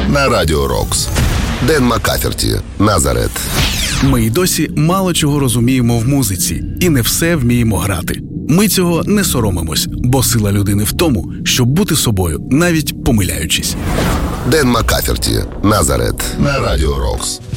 на Радіо Рокс. Ден Маккаферті, Назарет. Ми й досі мало чого розуміємо в музиці і не все вміємо грати. Ми цього не соромимось, бо сила людини в тому, щоб бути собою, навіть помиляючись. Ден Маккаферті, Назарет, на Радіо Рокс.